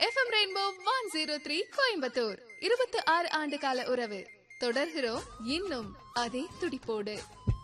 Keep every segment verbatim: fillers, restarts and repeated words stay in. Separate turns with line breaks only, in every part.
FM rainbow one zero three Coimbatore இருபத்தி ஆறு ஆண்டு கால உறவு தொடர்கிறோம் இன்னும் அதே துடிப்போடு.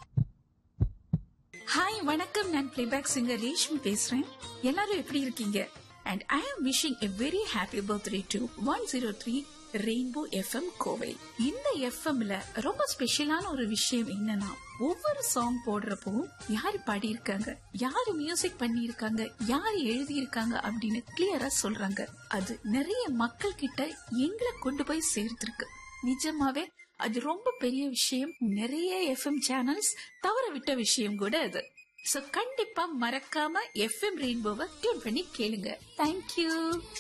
ஹாய் வணக்கம், நான் பிளேபேக் சிங்கர் ரேஷ்மி பேசுறேன். எல்லாரும் எப்படி இருக்கீங்க? And I am wishing a very happy birthday to one oh three rainbow FM Kovai. இந்த எஃப்எம்ல ரொம்ப ஸ்பெஷலான ஒரு விஷயம் என்னன்னா, ஒவ்வொரு சாங் போடுறப்போ யாரு பாடி இருக்காங்க, யாரு மியூசிக் பண்ணி இருக்காங்க, யாரு எழுதி இருக்காங்க அப்படின்னு கிளியரா சொல்றாங்க. அது நிறைய மக்கள் கிட்ட எங்களை கொண்டு போய் சேர்த்திருக்கு. நிஜமாவே அது ரொம்ப பெரிய விஷயம். நிறைய எஃப்எம் சேனல்ஸ் தவற விட்ட விஷயம் கூட அது. சோ கண்டிப்பா மறக்காம எஃப்எம் ரெயின்போவை டியூன் பண்ணி கேளுங்க. தேங்க்யூ.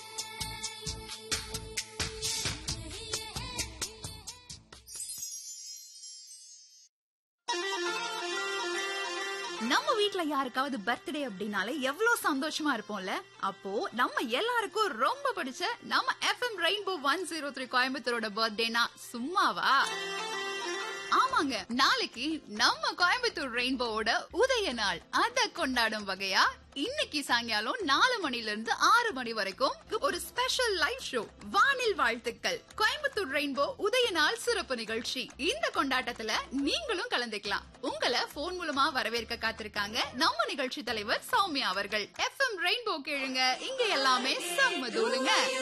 நம்ம வீட்ல யாருக்காவது பர்த்டே அப்படின்னாலே எவ்வளவு சந்தோஷமா இருப்போம்ல. அப்போ நம்ம எல்லாருக்கும் ரொம்ப பிடிச்ச நம்ம FM rainbow one zero three கோயம்புத்தூரோட பர்த்டேனா சும்மாவா? ஆமாங்க, நாளைக்கு நம்ம கோயம்புத்தூர் ரெயின்போவோட உதய நாள். அத கொண்டாடும் வகையா இன்னைக்கு சாயங்காலம் நாலு மணில இருந்து ஆறு மணி வரைக்கும் ஒரு ஸ்பெஷல் லைவ் ஷோ, வானில் வாழ்த்துக்கள், கோயம்புத்தூர் ரெயின்போ உதய நாள் சிறப்பு நிகழ்ச்சி. இந்த கொண்டாட்டத்துல நீங்களும் கலந்துக்கலாம். உங்களை போன் மூலமா வரவேற்க காத்திருக்காங்க நம்ம நிகழ்ச்சி தலைவர் சௌமியா அவர்கள். எஃப்எம் ரெயின்போ கேளுங்க, இங்க எல்லாமே செம்ம தூளுங்க.